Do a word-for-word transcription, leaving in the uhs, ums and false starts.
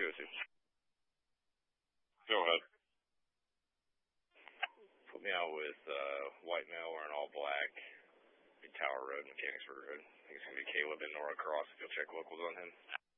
two oh two. Go ahead. Put me out with uh, white male wearing all black, Big Tower Road, Mechanicsburg Road. I think it's going to be Caleb and Nora Cross if you'll check locals on him.